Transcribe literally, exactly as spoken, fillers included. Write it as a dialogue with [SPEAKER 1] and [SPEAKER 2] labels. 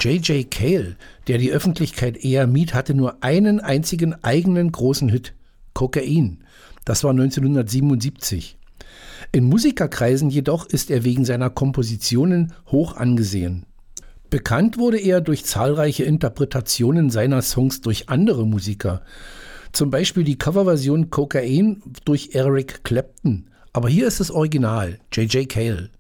[SPEAKER 1] J J. Cale, der die Öffentlichkeit eher mied, hatte nur einen einzigen eigenen großen Hit, Cocaine. Das war neunzehnhundertsiebenundsiebzig. In Musikerkreisen jedoch ist er wegen seiner Kompositionen hoch angesehen. Bekannt wurde er durch zahlreiche Interpretationen seiner Songs durch andere Musiker. Zum Beispiel die Coverversion Cocaine durch Eric Clapton. Aber hier ist das Original, J J. Cale.